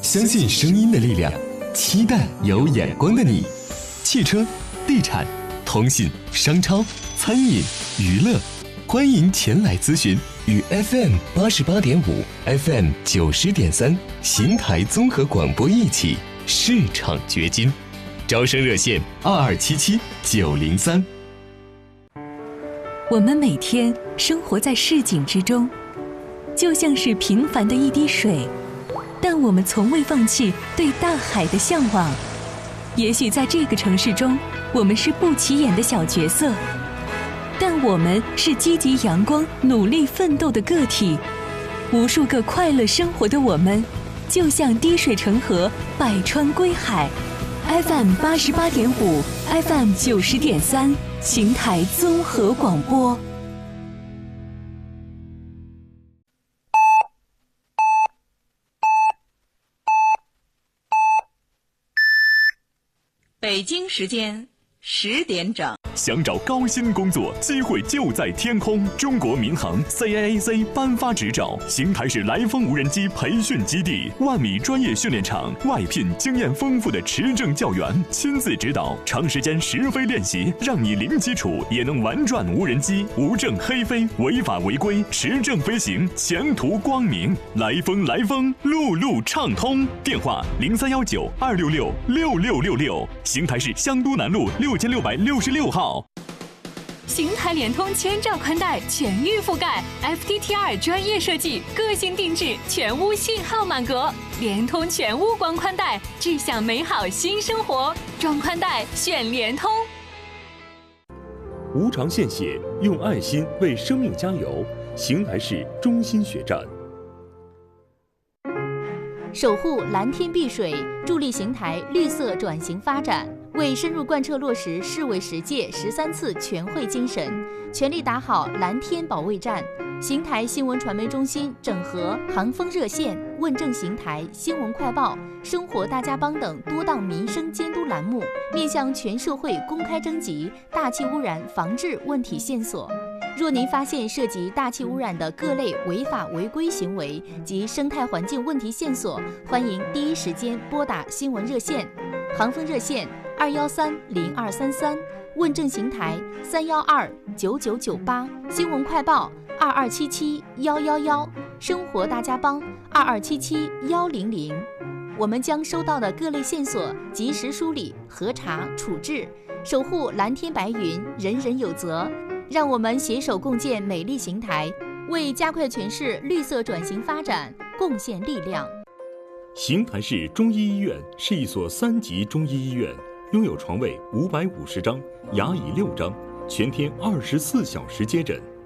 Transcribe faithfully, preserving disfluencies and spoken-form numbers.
相信声音的力量，期待有眼光的你。汽车、地产、通信、商超、餐饮、娱乐，欢迎前来咨询。与 F M 八十八点五、F M 九十点三邢台综合广播一起市场掘金，招生热线二二七七九零三。 我们每天生活在市井之中，就像是平凡的一滴水，但我们从未放弃对大海的向往。也许在这个城市中，我们是不起眼的小角色，但我们是积极阳光、努力奋斗的个体。无数个快乐生活的我们，就像滴水成河，百川归海。F M 八十八点五 ，F M 九十点三，邢台综合广播。 北京时间十点整。 想找高薪工作，机会就在天空。中国民航 C A A C 颁发执照，邢台市来风无人机培训基地，万米专业训练场，外聘经验丰富的持证教员，亲自指导，长时间实飞练习，让你零基础也能玩转无人机，无证黑飞，违法违规，持证飞行，前途光明。来风来风，路路畅通。电话零三幺九二六六六六六六，邢台市香都南路六千六百六十六号。 邢台联通千兆宽带全域覆盖 ，F T T R 专业设计，个性定制，全屋信号满格。联通全屋光宽带，志向美好新生活。装宽带选联通。 无偿献血，用爱心为生命加油。邢台市中心血站。 守护蓝天碧水，助力邢台绿色转型发展。为深入贯彻落实市委十届十三次全会精神，全力打好蓝天保卫战。邢台新闻传媒中心整合航风热线、问政邢台、新闻快报、生活大家帮等多档民生监督栏目，面向全社会公开征集大气污染防治问题线索。若您发现涉及大气污染的各类违法违规行为及生态环境问题线索，欢迎第一时间拨打新闻热线，航风热线二幺三零二三三，问政邢台三幺二九九九八，新闻快报二二七七幺幺幺，生活大家帮二二七七幺零零。我们将收到的各类线索及时梳理、核查、处置，守护蓝天白云，人人有责。让我们携手共建美丽邢台，为加快全市绿色转型发展贡献力量。 邢台市中医医院是一所三级中医医院，拥有床位五百五十张，牙椅六张，全天二十四小时接诊。